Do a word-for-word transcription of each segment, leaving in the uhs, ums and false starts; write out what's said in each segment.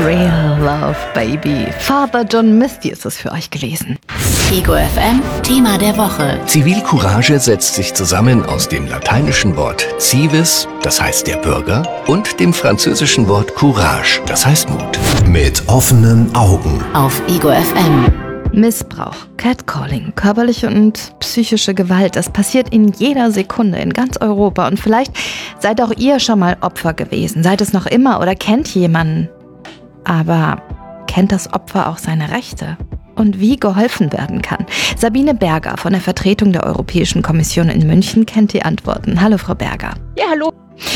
Real Love Baby. Father John Misty ist es für euch gewesen. Ego F M, Thema der Woche. Zivilcourage setzt sich zusammen aus dem lateinischen Wort civis, das heißt der Bürger, und dem französischen Wort courage, das heißt Mut. Mit offenen Augen. Auf Ego F M. Missbrauch, Catcalling, körperliche und psychische Gewalt, das passiert in jeder Sekunde in ganz Europa. Und vielleicht seid auch ihr schon mal Opfer gewesen, seid es noch immer oder kennt jemanden. Aber kennt das Opfer auch seine Rechte? Und wie geholfen werden kann? Sabine Berger von der Vertretung der Europäischen Kommission in München kennt die Antworten. Hallo, Frau Berger. Ja, hallo.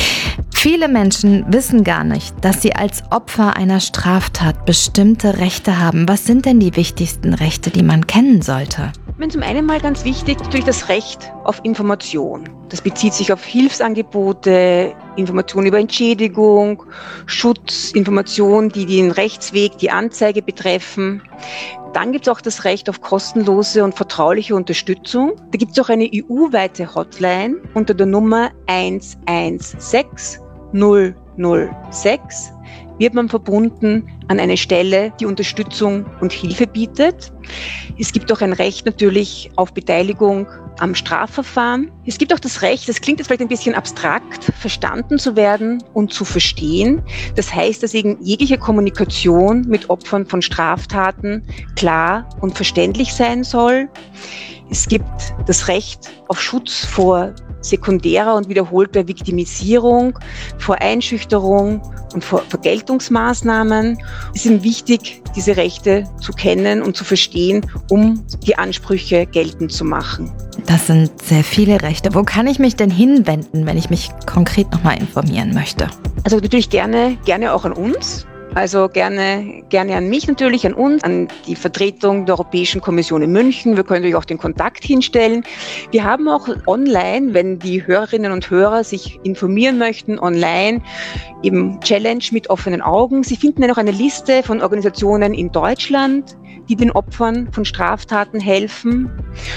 Viele Menschen wissen gar nicht, dass sie als Opfer einer Straftat bestimmte Rechte haben. Was sind denn die wichtigsten Rechte, die man kennen sollte? Ich meine, zum einen mal ganz wichtig, natürlich das Recht auf Information. Das bezieht sich auf Hilfsangebote, Informationen über Entschädigung, Schutz, Informationen, die den Rechtsweg, die Anzeige betreffen. Dann gibt es auch das Recht auf kostenlose und vertrauliche Unterstützung. Da gibt es auch eine E U-weite Hotline unter der Nummer eins eins sechs null null sechs. Wird man verbunden an eine Stelle, die Unterstützung und Hilfe bietet. Es gibt auch ein Recht natürlich auf Beteiligung am Strafverfahren. Es gibt auch das Recht, das klingt jetzt vielleicht ein bisschen abstrakt, verstanden zu werden und zu verstehen. Das heißt, dass eben jegliche Kommunikation mit Opfern von Straftaten klar und verständlich sein soll. Es gibt das Recht auf Schutz vor sekundärer und wiederholter Viktimisierung, vor Einschüchterung und vor Vergeltungsmaßnahmen. Es ist wichtig, diese Rechte zu kennen und zu verstehen, um die Ansprüche geltend zu machen. Das sind sehr viele Rechte. Wo kann ich mich denn hinwenden, wenn ich mich konkret nochmal informieren möchte? Also natürlich gerne, gerne auch an uns. Also gerne, gerne an mich natürlich, an uns, an die Vertretung der Europäischen Kommission in München. Wir können natürlich auch den Kontakt hinstellen. Wir haben auch online, wenn die Hörerinnen und Hörer sich informieren möchten, online eben Challenge mit offenen Augen. Sie finden ja noch eine Liste von Organisationen in Deutschland, die den Opfern von Straftaten helfen.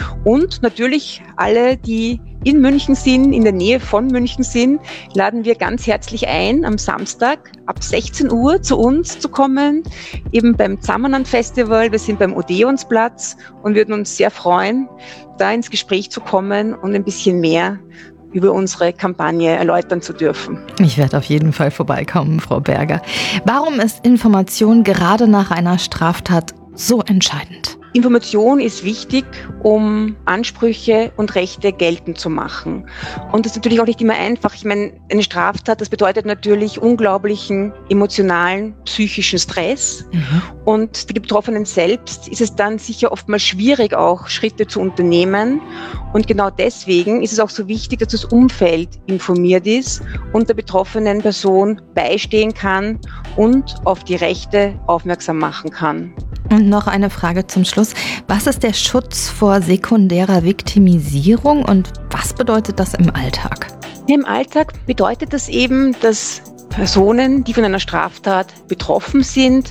Und natürlich alle, die in München sind, in der Nähe von München sind, laden wir ganz herzlich ein, am Samstag ab sechzehn Uhr zu uns zu kommen, eben beim Zamanan Festival. Wir sind beim Odeonsplatz und würden uns sehr freuen, da ins Gespräch zu kommen und ein bisschen mehr über unsere Kampagne erläutern zu dürfen. Ich werde auf jeden Fall vorbeikommen, Frau Berger. Warum ist Information gerade nach einer Straftat so entscheidend? Information ist wichtig, um Ansprüche und Rechte geltend zu machen. Und das ist natürlich auch nicht immer einfach. Ich meine, eine Straftat, das bedeutet natürlich unglaublichen emotionalen, psychischen Stress. Mhm. Und für die Betroffenen selbst ist es dann sicher oftmals schwierig, auch Schritte zu unternehmen. Und genau deswegen ist es auch so wichtig, dass das Umfeld informiert ist und der betroffenen Person beistehen kann und auf die Rechte aufmerksam machen kann. Und noch eine Frage zum Schluss. Was ist der Schutz vor sekundärer Viktimisierung und was bedeutet das im Alltag? Im Alltag bedeutet das eben, dass Personen, die von einer Straftat betroffen sind,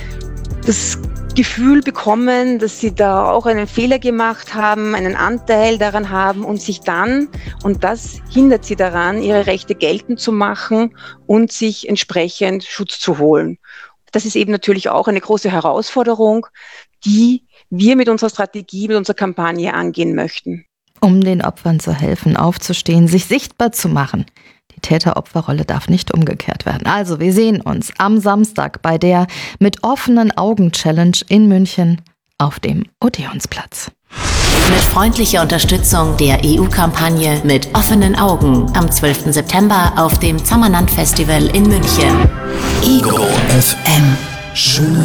das Gefühl bekommen, dass sie da auch einen Fehler gemacht haben, einen Anteil daran haben und sich dann, und das hindert sie daran, ihre Rechte geltend zu machen und sich entsprechend Schutz zu holen. Das ist eben natürlich auch eine große Herausforderung, die wir mit unserer Strategie, mit unserer Kampagne angehen möchten. Um den Opfern zu helfen, aufzustehen, sich sichtbar zu machen. Die Täter-Opfer-Rolle darf nicht umgekehrt werden. Also, wir sehen uns am Samstag bei der Mit offenen Augen-Challenge in München auf dem Odeonsplatz. Mit freundlicher Unterstützung der E U-Kampagne Mit offenen Augen am zwölften September auf dem Zamanan Festival in München. Ego F M. Schöne